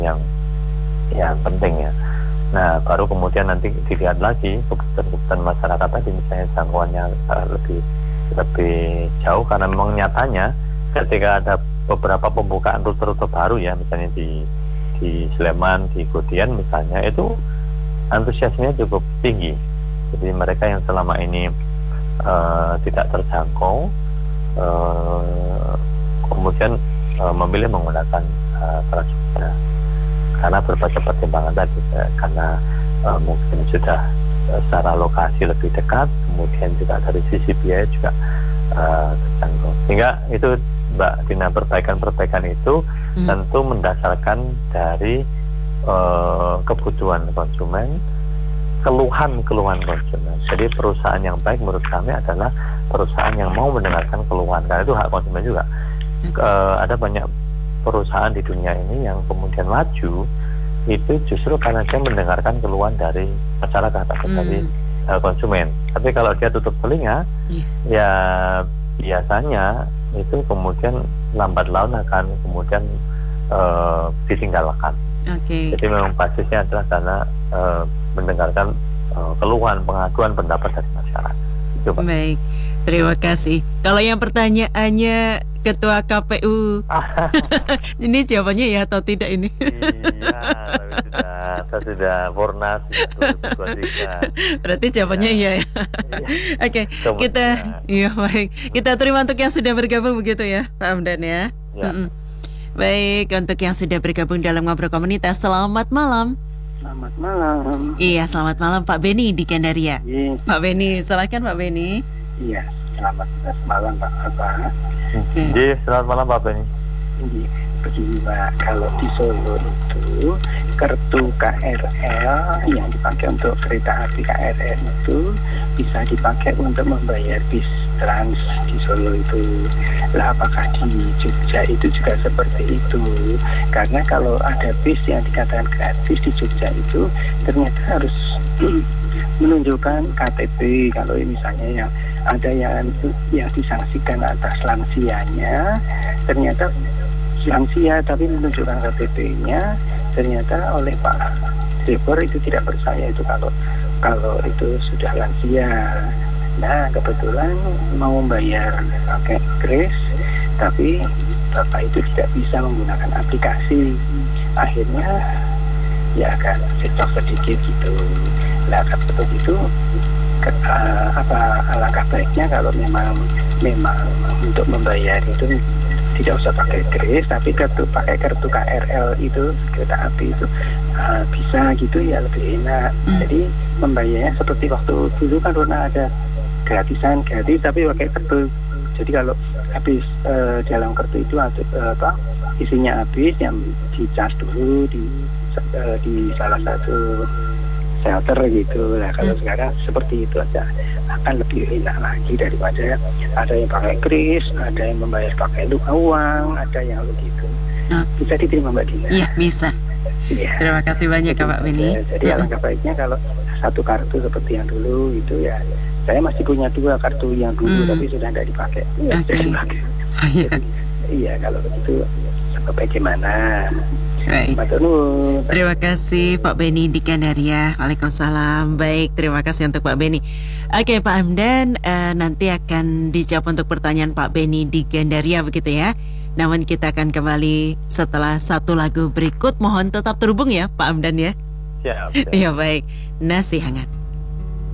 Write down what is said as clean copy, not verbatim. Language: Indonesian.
yang penting ya. Nah, baru kemudian nanti dilihat lagi kebutuhan masyarakat tadi, misalnya jangkauannya lebih jauh, karena memang nyatanya ketika ada beberapa pembukaan rute-rute baru ya, misalnya di Sleman, di Godian misalnya, itu antusiasnya cukup tinggi. Jadi mereka yang selama ini tidak terjangkau kemudian memilih menggunakan Transjakarta karena berbagai pertimbangan tadi, karena mungkin sudah secara lokasi lebih dekat, kemudian juga dari sisi biaya juga terjangkau. Sehingga itu Mbak Dina, perbaikan itu tentu mendasarkan dari kebutuhan konsumen, keluhan konsumen. Jadi perusahaan yang baik menurut kami adalah perusahaan yang mau mendengarkan keluhan, karena itu hak konsumen juga. Ada banyak perusahaan di dunia ini yang kemudian maju itu justru karena dia mendengarkan keluhan dari masyarakat atau dari konsumen. Tapi kalau dia tutup telinga, ya biasanya itu kemudian lambat laun akan kemudian ditinggalkan. Jadi memang basisnya adalah karena mendengarkan keluhan, pengaduan, pendapat dari masyarakat. Itu, Pak. Baik, terima kasih. Kalau yang pertanyaannya Ketua KPU, ini jawabannya ya atau tidak ini? Iya, sudah Fornas 2023. Berarti jawabannya iya ya. Oke, baik. Kita terima untuk yang sudah bergabung begitu ya, Pak Hamdan ya. Baik, untuk yang sudah bergabung dalam Ngobrol Komunitas, selamat malam. Selamat malam. Iya, selamat malam Pak Beni di Gandaria. Iya. Pak Beni, silakan Pak Beni. Iya, selamat malam Pak. Iya, selamat malam Pak Beni. Begini Pak, kalau di Solo itu kartu KRL yang dipakai untuk kereta api KRL itu bisa dipakai untuk membayar bis trans di Solo itu. Lah apakah di Jogja itu juga seperti itu? Karena kalau ada bis yang dikatakan gratis di Jogja itu ternyata harus menunjukkan KTP. Kalau misalnya yang ada yang disangsikan atas lansianya, ternyata lansia tapi menunjukkan KTP-nya, ternyata oleh Pak Depor itu tidak percaya itu kalau itu sudah lansia. Nah kebetulan mau membayar pakai kris, tapi Bapak itu tidak bisa menggunakan aplikasi. Akhirnya ya agak cocok sedikit gitu. Nah kalau itu alangkah baiknya kalau memang untuk membayar itu tidak usah pakai kris, tapi pakai kartu KRL itu, kereta api itu bisa gitu ya, lebih enak. Jadi membayarnya seperti waktu dulu kan pernah ada gratis tapi pakai kartu. Jadi kalau habis dalam kartu itu isinya habis, yang dicas dulu di salah satu shelter gitu. Nah kalau sekarang seperti itu aja akan lebih enak lagi daripada ada yang pakai kris, ada yang membayar pakai uang, ada yang begitu. Bisa diterima Mbak Dina? Iya bisa. Ya. Terima kasih banyak Pak Beni. Jadi alangkah baiknya kalau satu kartu seperti yang dulu itu ya. Saya masih punya 2 kartu yang dulu tapi sudah tidak dipakai. Iya kalau begitu bagaimana? Baik. Terima kasih Pak Beni di Gandaria. Waalaikumsalam. Baik, terima kasih untuk Pak Beni. Oke Pak Hamdan, nanti akan dijawab untuk pertanyaan Pak Beni di Gandaria begitu ya. Namun kita akan kembali setelah satu lagu berikut. Mohon tetap terhubung ya Pak Hamdan ya. Siap. Iya baik. Nasi hangat.